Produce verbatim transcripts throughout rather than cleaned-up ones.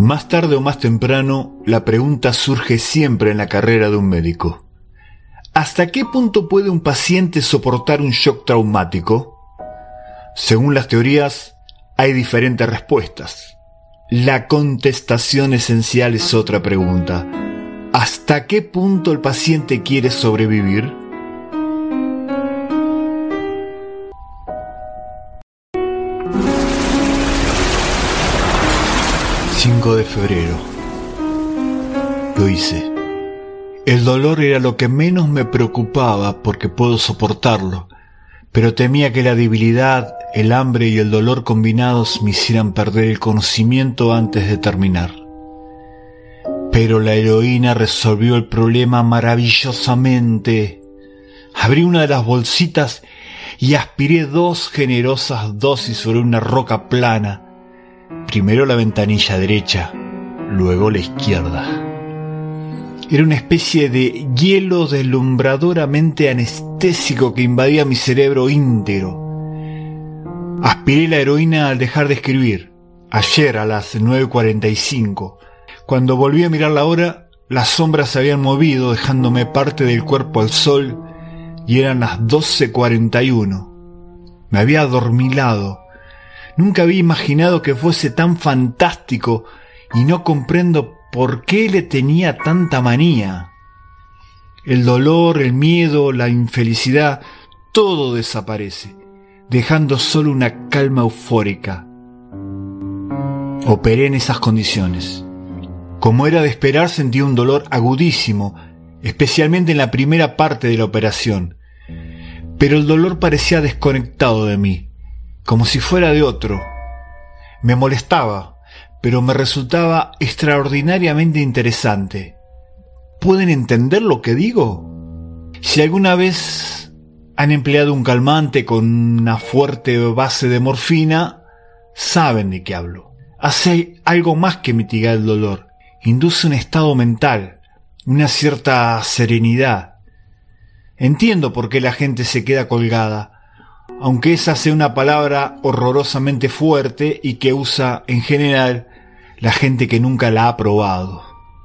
Más tarde o más temprano, la pregunta surge siempre en la carrera de un médico. ¿Hasta qué punto puede un paciente soportar un shock traumático? Según las teorías, hay diferentes respuestas. La contestación esencial es otra pregunta. ¿Hasta qué punto el paciente quiere sobrevivir? cinco de febrero. Lo hice. El dolor era lo que menos me preocupaba porque puedo soportarlo, pero temía que la debilidad, el hambre y el dolor combinados me hicieran perder el conocimiento antes de terminar. Pero la heroína resolvió el problema maravillosamente. Abrí una de las bolsitas y aspiré dos generosas dosis sobre una roca plana. Primero la ventanilla derecha, luego la izquierda. Era una especie de hielo deslumbradoramente anestésico que invadía mi cerebro íntegro. Aspiré la heroína al dejar de escribir, ayer a las nueve cuarenta y cinco. Cuando volví a mirar la hora, las sombras se habían movido dejándome parte del cuerpo al sol y eran las doce cuarenta y uno. Me había adormilado. Nunca había imaginado que fuese tan fantástico y no comprendo por qué le tenía tanta manía. El dolor, el miedo, la infelicidad, todo desaparece, dejando solo una calma eufórica. Operé en esas condiciones. Como era de esperar, sentí un dolor agudísimo, especialmente en la primera parte de la operación. Pero el dolor parecía desconectado de mí, como si fuera de otro. Me molestaba, pero me resultaba extraordinariamente interesante. ¿Pueden entender lo que digo? Si alguna vez han empleado un calmante con una fuerte base de morfina, saben de qué hablo. Hace algo más que mitigar el dolor. Induce un estado mental, una cierta serenidad. Entiendo por qué la gente se queda colgada, aunque esa sea una palabra horrorosamente fuerte y que usa en general la gente que nunca la ha probado.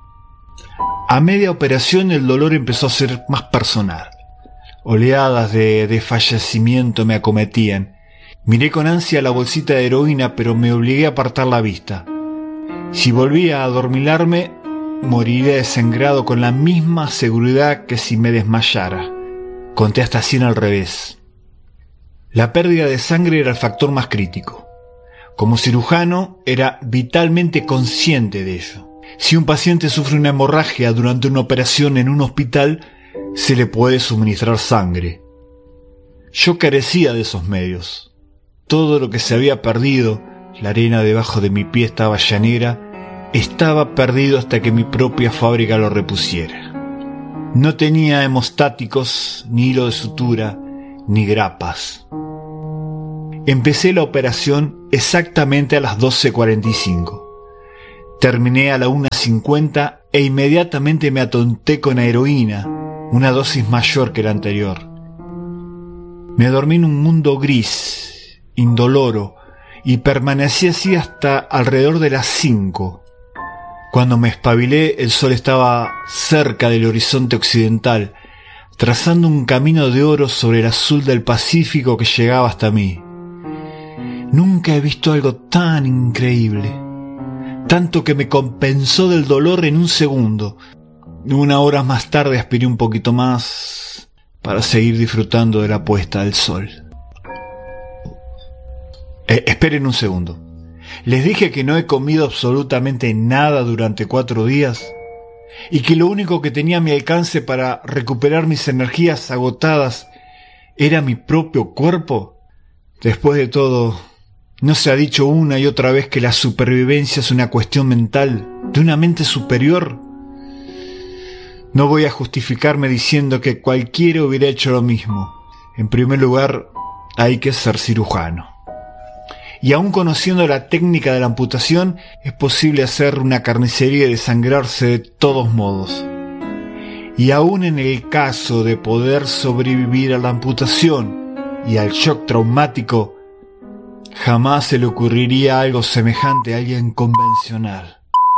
A media operación el dolor empezó a ser más personal. Oleadas de desfallecimiento me acometían. Miré con ansia la bolsita de heroína, pero me obligué a apartar la vista. Si volvía a adormilarme, moriría desangrado con la misma seguridad que si me desmayara. Conté hasta cien al revés. La pérdida de sangre era el factor más crítico. Como cirujano, era vitalmente consciente de ello. Si un paciente sufre una hemorragia durante una operación en un hospital, se le puede suministrar sangre. Yo carecía de esos medios. Todo lo que se había perdido, la arena debajo de mi pie estaba ya negra, estaba perdido hasta que mi propia fábrica lo repusiera. No tenía hemostáticos, ni hilo de sutura, ni grapas. Empecé la operación exactamente a las doce cuarenta y cinco. Terminé a la una cincuenta e inmediatamente me atonté con heroína, una dosis mayor que la anterior. Me dormí en un mundo gris, indoloro, y permanecí así hasta alrededor de las cinco. Cuando me espabilé, el sol estaba cerca del horizonte occidental, trazando un camino de oro sobre el azul del Pacífico que llegaba hasta mí. Nunca he visto algo tan increíble, tanto que me compensó del dolor en un segundo. Una hora más tarde aspiré un poquito más para seguir disfrutando de la puesta del sol. Eh, esperen un segundo. Les dije que no he comido absolutamente nada durante cuatro días y que lo único que tenía a mi alcance para recuperar mis energías agotadas era mi propio cuerpo. Después de todo, ¿no se ha dicho una y otra vez que la supervivencia es una cuestión mental, de una mente superior? No voy a justificarme diciendo que cualquiera hubiera hecho lo mismo. En primer lugar, hay que ser cirujano. Y aun conociendo la técnica de la amputación, es posible hacer una carnicería y desangrarse de todos modos. Y aun en el caso de poder sobrevivir a la amputación y al shock traumático, jamás se le ocurriría algo semejante a alguien convencional.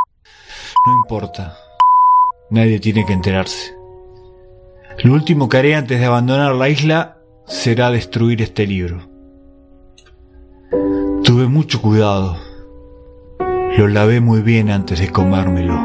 No importa. Nadie tiene que enterarse. Lo último que haré antes de abandonar la isla será destruir este libro. Tuve mucho cuidado. Lo lavé muy bien antes de comérmelo.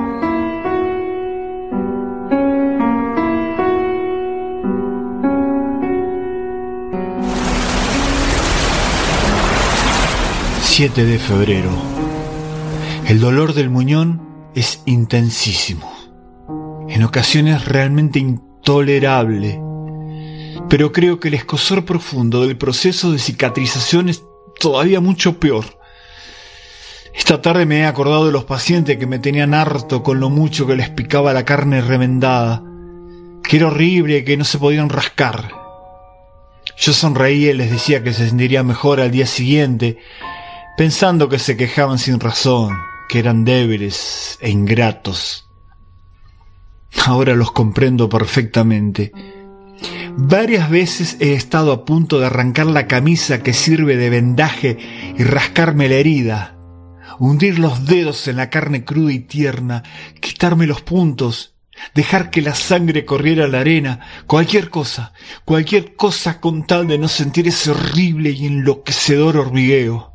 siete de febrero. El dolor del muñón es intensísimo. En ocasiones realmente intolerable. Pero creo que el escozor profundo del proceso de cicatrización es todavía mucho peor. Esta tarde me he acordado de los pacientes que me tenían harto con lo mucho que les picaba la carne remendada, que era horrible y que no se podían rascar. Yo sonreía y les decía que se sentiría mejor al día siguiente, pensando que se quejaban sin razón, que eran débiles e ingratos. Ahora los comprendo perfectamente. Varias veces he estado a punto de arrancar la camisa que sirve de vendaje y rascarme la herida, hundir los dedos en la carne cruda y tierna, quitarme los puntos, dejar que la sangre corriera a la arena, cualquier cosa, cualquier cosa con tal de no sentir ese horrible y enloquecedor hormigueo.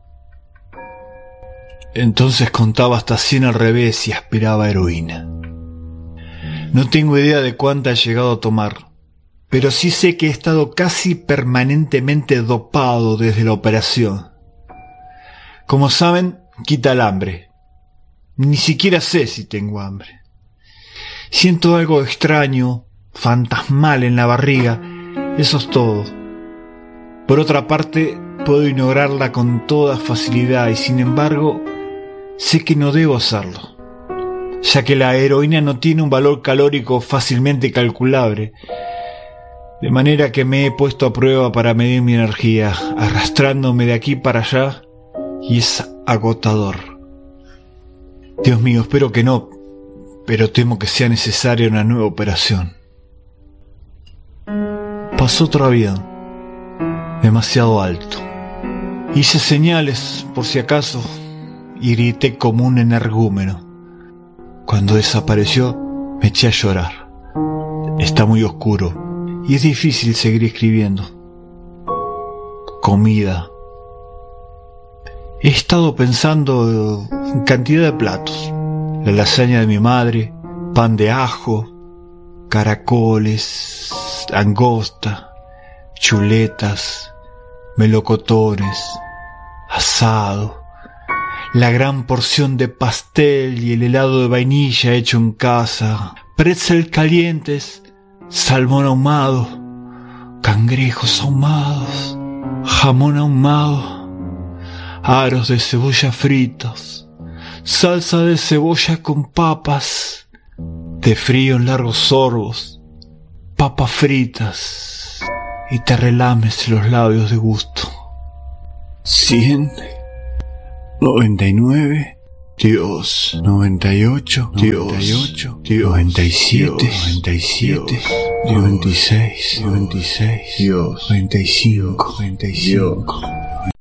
Entonces contaba hasta cien al revés y aspiraba heroína. No tengo idea de cuánta he llegado a tomar, pero sí sé que he estado casi permanentemente dopado desde la operación. Como saben, quita el hambre. Ni siquiera sé si tengo hambre. Siento algo extraño, fantasmal en la barriga, eso es todo. Por otra parte, puedo ignorarla con toda facilidad y sin embargo, sé que no debo hacerlo, ya que la heroína no tiene un valor calórico fácilmente calculable, de manera que me he puesto a prueba para medir mi energía, arrastrándome de aquí para allá, y es agotador. Dios mío, espero que no, pero temo que sea necesaria una nueva operación. Pasó otro avión, demasiado alto. Hice señales, por si acaso, y grité como un energúmeno. Cuando desapareció, me eché a llorar. Está muy oscuro y es difícil seguir escribiendo. Comida. He estado pensando en cantidad de platos. La lasaña de mi madre, pan de ajo, caracoles, langosta, chuletas, melocotones, asado, la gran porción de pastel y el helado de vainilla hecho en casa, pretzel calientes, salmón ahumado, cangrejos ahumados, jamón ahumado, aros de cebolla fritos, salsa de cebolla con papas, de frío en largos sorbos, papas fritas, y te relames los labios de gusto. Cien, noventa y nueve, Dios, noventa y ocho, Dios, noventa y ocho, Dios, noventa y siete, noventa y siete, noventa y seis, noventa y seis, Dios, noventa y cinco, noventa y cinco.